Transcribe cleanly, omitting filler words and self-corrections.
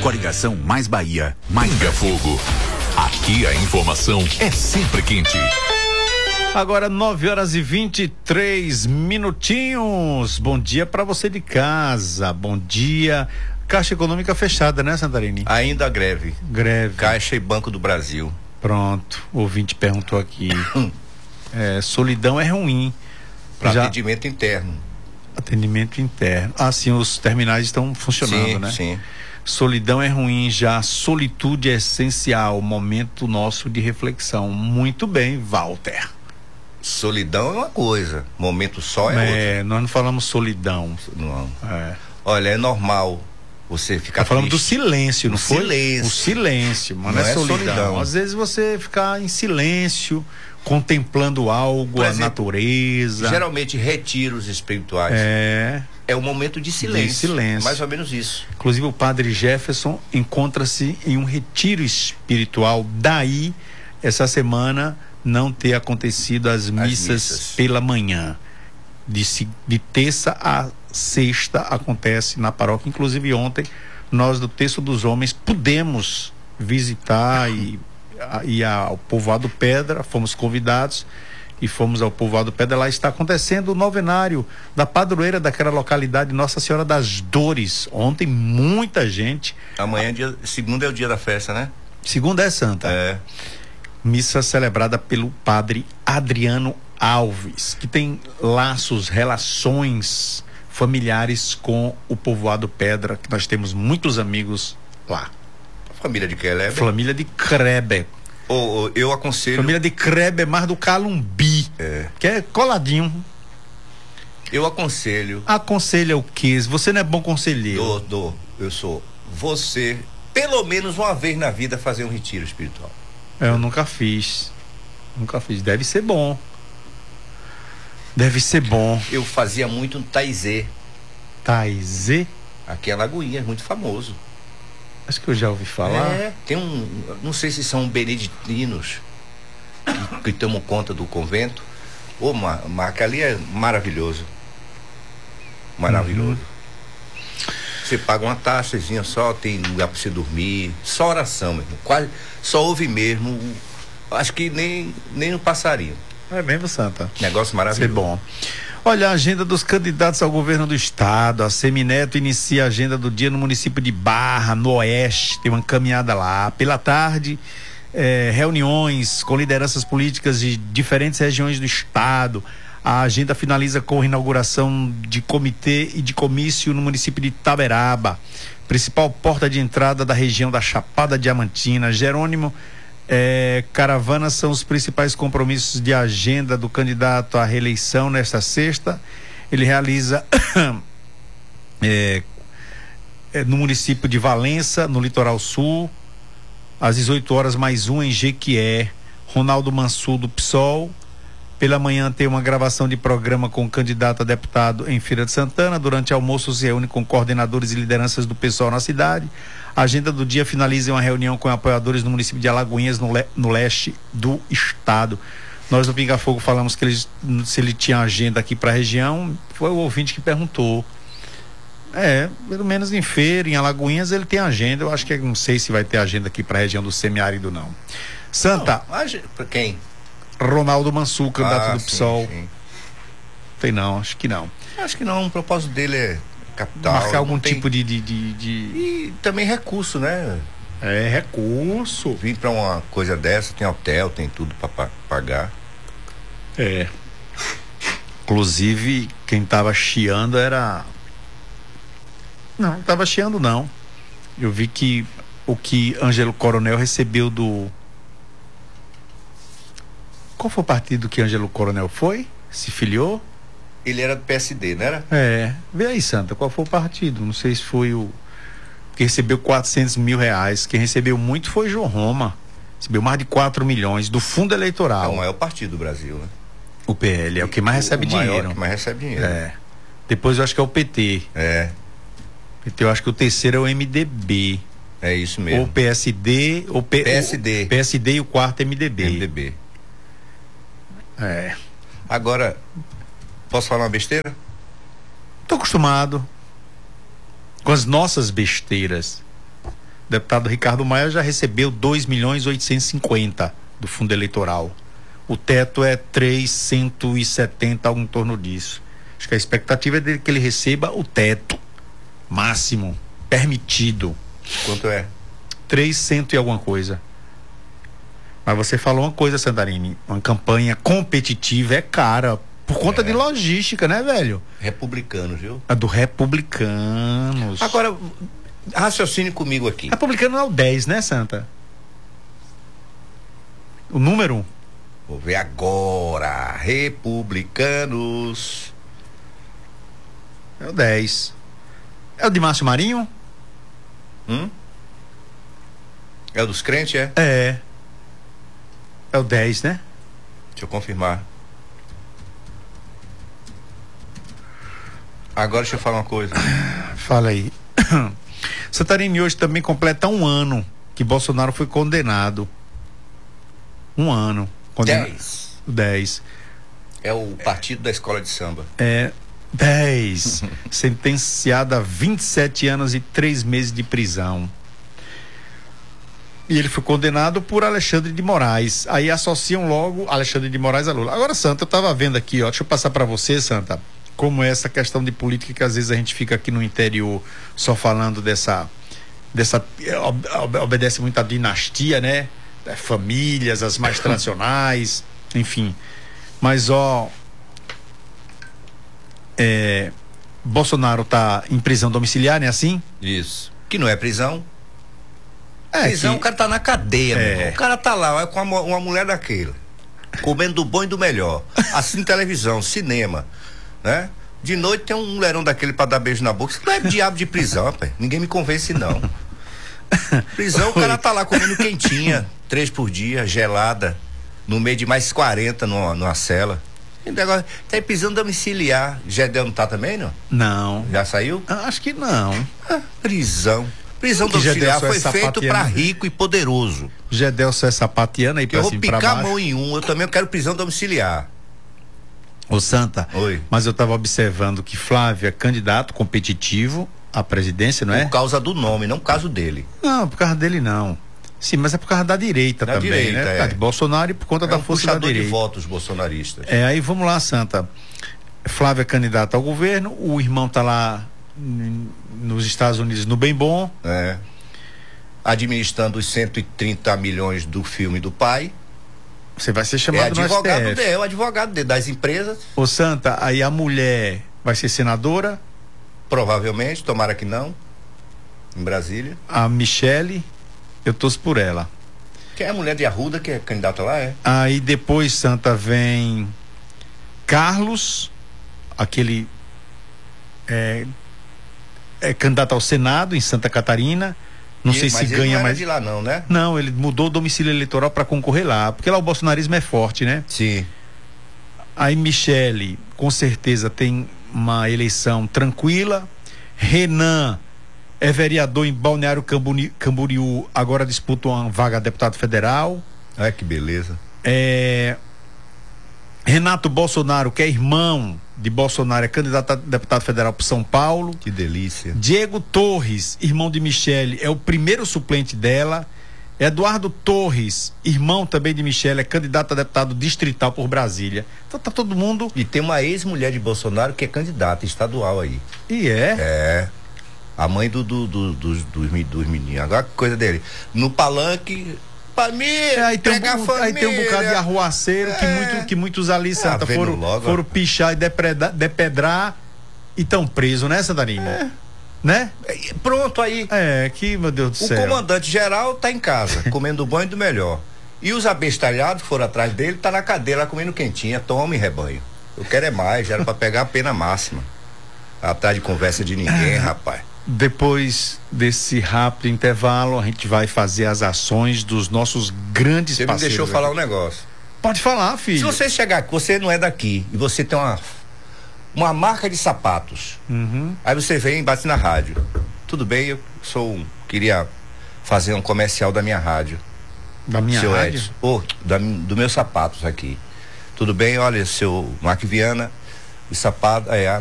Coligação mais Bahia, mais Pinga Fogo. Aqui a informação é sempre quente. Agora 9h23. Bom dia para você de casa. Bom dia. Caixa Econômica fechada, né, Santarini? Ainda greve. Caixa e Banco do Brasil. Pronto. O ouvinte perguntou aqui. Solidão é ruim. Para atendimento interno. Atendimento interno. Sim, os terminais estão funcionando, né? Sim. Solidão é ruim, já solitude é essencial. Momento nosso de reflexão. Muito bem, Walter. Solidão é uma coisa, momento só é outra. Nós não falamos solidão. Não. Olha, é normal você ficar falando do silêncio, não foi? Silêncio. O silêncio, mas não é solidão. Às vezes você ficar em silêncio, contemplando algo, por exemplo, a natureza. Geralmente retiros espirituais. É um momento de silêncio. Mais ou menos isso. Inclusive o padre Jefferson encontra-se em um retiro espiritual. Daí, essa semana, não ter acontecido as missas pela manhã. De terça a sexta acontece na paróquia. Inclusive ontem, nós do Terço dos Homens pudemos visitar e ao Povoado Pedra, fomos convidados e fomos ao Povoado Pedra. Lá está acontecendo o novenário da padroeira daquela localidade, Nossa Senhora das Dores. Ontem muita gente. Amanhã, segunda é o dia da festa, né? Segunda é santa. Missa celebrada pelo padre Adriano Alves, que tem laços, relações familiares com o Povoado Pedra, que nós temos muitos amigos lá. Família de Kreber. Família de Kreber. Eu aconselho. Família de Kreber, mais do Calumbi. Que é coladinho. Eu aconselho. Aconselha o quê? Você não é bom conselheiro? Eu sou. Você, pelo menos uma vez na vida, fazer um retiro espiritual. Eu nunca fiz. Deve ser bom. Deve ser bom. Eu fazia muito no Taizé. Taizé? Aqui é Lagoinha, é muito famoso. Acho que eu já ouvi falar. Tem não sei se são beneditinos que tomam conta do convento. Marca ali é maravilhoso. Maravilhoso. Você paga uma taxazinha só, tem lugar pra você dormir, só oração mesmo, quase, só ouve mesmo, acho que nem um passarinho. É mesmo, Santa? Negócio maravilhoso. Isso é bom. Olha, a agenda dos candidatos ao governo do estado. A Semineto inicia a agenda do dia no município de Barra, no Oeste. Tem uma caminhada lá. Pela tarde, reuniões com lideranças políticas de diferentes regiões do estado. A agenda finaliza com a inauguração de comitê e de comício no município de Itaberaba. Principal porta de entrada da região da Chapada Diamantina. Jerônimo, caravanas são os principais compromissos de agenda do candidato à reeleição nesta sexta. Ele realiza no município de Valença, no Litoral Sul, às 18 horas, mais um em Jequié. Ronaldo Mansur, do PSOL. Pela manhã tem uma gravação de programa com o candidato a deputado em Feira de Santana. Durante o almoço se reúne com coordenadores e lideranças do PSOL na cidade. A agenda do dia finaliza em uma reunião com apoiadores no município de Alagoinhas, no leste do estado. Nós do Pinga Fogo falamos que se ele tinha agenda aqui para a região. Foi o ouvinte que perguntou. Pelo menos em Feira, em Alagoinhas ele tem agenda. Eu acho que não sei se vai ter agenda aqui para a região do semiárido, não. Santa. Para quem? Ronaldo Mansur, candidato do PSOL. Sim. Tem não, acho que não. Acho que não, o propósito dele é capital. Marcar algum tipo de... E também recurso, né? Recurso. Vir pra uma coisa dessa, tem hotel, tem tudo pra pagar. Inclusive, quem tava chiando era... Não tava chiando não. Eu vi que o que Ângelo Coronel recebeu do... Qual foi o partido que Ângelo Coronel foi? Se filiou? Ele era do PSD, não era? Vê aí, Santa, qual foi o partido? Não sei se foi o que recebeu 400 mil reais. Quem recebeu muito foi João Roma. Recebeu mais de 4 milhões do fundo eleitoral. É o maior partido do Brasil, né? O PL é o que mais recebe dinheiro. Maior que mais recebe dinheiro. Depois eu acho que é o PT. PT, eu acho que o terceiro é o MDB. É isso mesmo. Ou PSD, ou PSD. PSD e o quarto MDB. MDB. É. Agora, posso falar uma besteira? Tô acostumado com as nossas besteiras. deputado Ricardo Maia já recebeu 2.850.000 do fundo eleitoral. O teto é 370, algo em torno disso. Acho que a expectativa é que ele receba o teto máximo permitido. Quanto é? 300 e alguma coisa. Mas você falou uma coisa, Santarini, uma campanha competitiva é cara, por conta de logística, né, velho? Republicanos, viu? A do Republicanos. Agora, raciocine comigo aqui. Republicano é o 10, né, Santa? O número? Vou ver agora. Republicanos. É o 10. É o de Márcio Marinho? É o dos crentes, é? É. É o 10, né? Deixa eu confirmar. Agora deixa eu falar uma coisa. Fala aí. Santarini hoje também completa 1 ano que Bolsonaro foi condenado. 1 ano. 10. É o partido da escola de samba. 10. Sentenciado a 27 anos e 3 meses de prisão. E ele foi condenado por Alexandre de Moraes. Aí associam logo Alexandre de Moraes a Lula. Agora, Santa, eu tava vendo aqui, ó, deixa eu passar para você, Santa, como é essa questão de política que às vezes a gente fica aqui no interior só falando dessa obedece muito à dinastia, né? Famílias, as mais tradicionais, enfim. Mas, ó, Bolsonaro tá em prisão domiciliar, né, assim? Isso. Que não é prisão. Prisão, o cara tá na cadeia, meu irmão. O cara tá lá com uma mulher daquele, comendo do bom e do melhor, assistindo televisão, cinema, né? De noite tem um mulherão daquele pra dar beijo na boca. Isso não é diabo de prisão, rapaz. Ninguém me convence, não. Prisão, o cara tá lá comendo quentinha, 3 por dia, gelada, no meio de mais 40 numa cela. Agora, tá em prisão domiciliar. Gedel não tá também, não? Não. Já saiu? Acho que não. Prisão domiciliar foi feito pra rico e poderoso. Gedel só é sapatiano aí pra cima e pra baixo. Eu vou picar a mão em um, eu também quero prisão domiciliar. Ô, Santa, oi. Mas eu tava observando que Flávio é candidato competitivo à presidência, não é? Por causa do nome, não por causa dele. Não, por causa dele não. Sim, mas é por causa da direita também, direita, né? De Bolsonaro e por conta da força da direita. De votos bolsonaristas. Aí vamos lá, Santa. Flávio é candidato ao governo, o irmão tá lá nos Estados Unidos no Bem Bom. Administrando os 130 milhões do filme do pai. Você vai ser chamado no STF. É o advogado dele, das empresas. Ô, Santa, aí a mulher vai ser senadora? Provavelmente, tomara que não. Em Brasília. A Michele, eu torço por ela. Que é a mulher de Arruda, que é candidata lá, é? Aí depois, Santa, vem Carlos, aquele é candidato ao Senado em Santa Catarina. Não sei se ganha mais. De lá não, né? Não, ele mudou o domicílio eleitoral para concorrer lá, porque lá o bolsonarismo é forte, né? Sim. Aí Michele, com certeza tem uma eleição tranquila. Renan é vereador em Balneário Camboriú, agora disputa uma vaga a deputado federal. Ai, que beleza. Renato Bolsonaro, que é irmão de Bolsonaro, é candidato a deputado federal por São Paulo. Que delícia. Diego Torres, irmão de Michele, é o primeiro suplente dela. Eduardo Torres, irmão também de Michele, é candidato a deputado distrital por Brasília. Então tá todo mundo. E tem uma ex-mulher de Bolsonaro que é candidata estadual aí. E é? A mãe dos meninos. Agora que coisa dele. No palanque. Família, aí tem um bocado de arruaceiro que muitos ali, Santa, foram pichar e depedrar e estão presos, né, Santarini? Né? Pronto aí. Que, meu Deus do céu. O comandante geral tá em casa, comendo o banho do melhor. E os abestalhados que foram atrás dele, tá na cadeira comendo quentinha. Tome, rebanho. Eu quero é mais, já era pra pegar a pena máxima. Atrás de conversa de ninguém, rapaz. Depois desse rápido intervalo, a gente vai fazer as ações dos nossos grandes parceiros. Você me deixou falar um negócio. Pode falar, filho. Se você chegar aqui, você não é daqui, e você tem uma marca de sapatos, aí você vem e bate na rádio. Tudo bem, eu queria fazer um comercial da minha rádio. Da minha rádio? Edson, do meus sapatos aqui. Tudo bem, olha, seu Marco Viana, os sapatos,